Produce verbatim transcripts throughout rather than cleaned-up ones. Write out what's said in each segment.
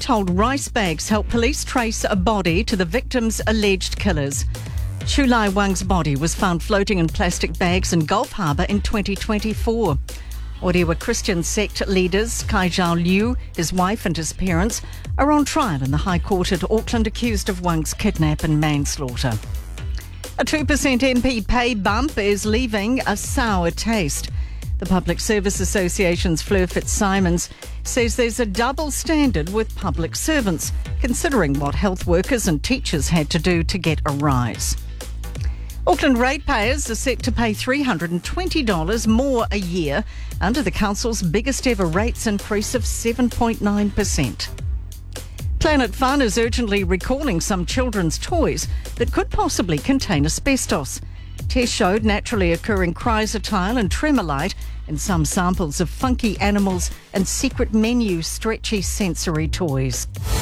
told rice bags help police trace a body to the victim's alleged killers. Chulai Wang's body was found floating in plastic bags in Gulf Harbour in twenty twenty-four. Orewa Christian sect leaders Kai Zhao Liu, his wife and his parents are on trial in the High Court at Auckland accused of Wang's kidnap and manslaughter. A two percent M P pay bump is leaving a sour taste. The Public Service Association's Fleur Fitzsimons says there's a double standard with public servants, considering what health workers and teachers had to do to get a rise. Auckland ratepayers are set to pay three hundred twenty dollars more a year under the council's biggest ever rates increase of seven point nine percent. Planet Fun is urgently recalling some children's toys that could possibly contain asbestos. Tests showed naturally occurring chrysotile and tremolite in some samples of funky animals and secret menu stretchy sensory toys.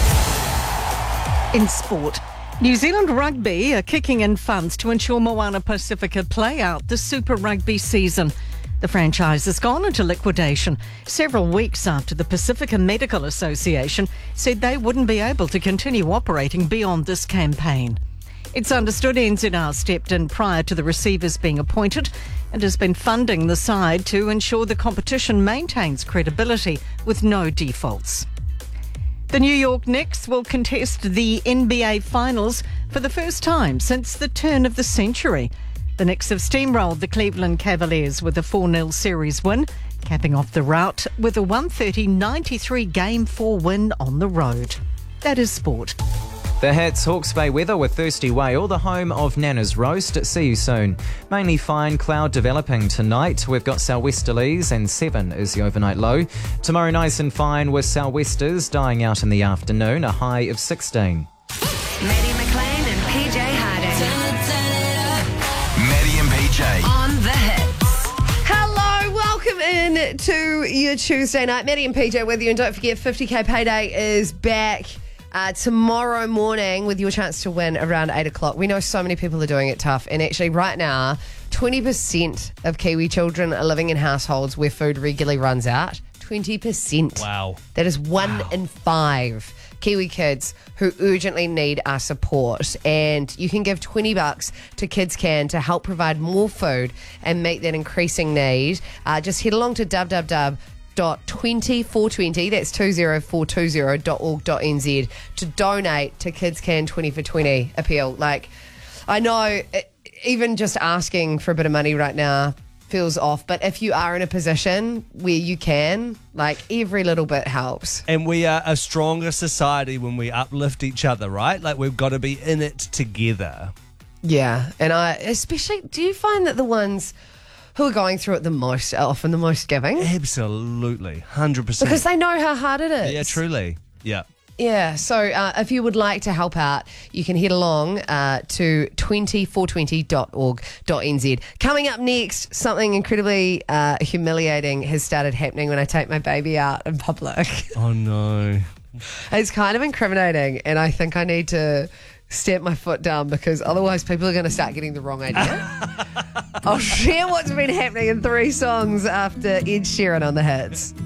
In sport, New Zealand Rugby are kicking in funds to ensure Moana Pacifica play out the Super Rugby season. The franchise has gone into liquidation several weeks after the Pacifica Medical Association said they wouldn't be able to continue operating beyond this campaign. It's understood N Z R stepped in prior to the receivers being appointed and has been funding the side to ensure the competition maintains credibility with no defaults. The New York Knicks will contest the N B A Finals for the first time since the turn of the century. The Knicks have steamrolled the Cleveland Cavaliers with a four nil series win, capping off the rout with a one thirty ninety-three Game four win on the road. That is sport. The Hits, Hawke's Bay weather with Thirsty Whale, the home of Nana's Roast. See you soon. Mainly fine cloud developing tonight. We've got sou'westerlies and seven is the overnight low. Tomorrow nice and fine with sou'westers dying out in the afternoon, a high of sixteen. Maddie McLean and P J Harding. Maddie and P J. On the Hits. Hello, welcome in to your Tuesday night. Maddie and P J with you, and don't forget fifty K payday is back uh, tomorrow morning with your chance to win around eight o'clock. We know so many people are doing it tough, and actually right now twenty percent of Kiwi children are living in households where food regularly runs out. twenty percent. Wow. That is one wow. in five Kiwi kids who urgently need our support. And you can give twenty bucks to Kids Can to help provide more food and meet that increasing need. Uh, just head along to w w w dot twenty four twenty, that's two zero four two zero dot org dot n z to donate to Kids Can twenty for twenty appeal. Like, I know it, even just asking for a bit of money right now feels off, but if you are in a position where you can, like, every little bit helps. And we are a stronger society when we uplift each other, right? Like, we've got to be in it together. Yeah, and I especially, do you find that the ones who are going through it the most are often the most giving? Absolutely, one hundred percent. Because they know how hard it is. Yeah, truly. Yeah. Yeah, so uh, if you would like to help out, you can head along uh, to twenty four twenty dot org dot n z. Coming up next, something incredibly uh, humiliating has started happening when I take my baby out in public. Oh, no. It's kind of incriminating, and I think I need to step my foot down because otherwise people are going to start getting the wrong idea. I'll share what's been happening in three songs after Ed Sheeran on the Hits.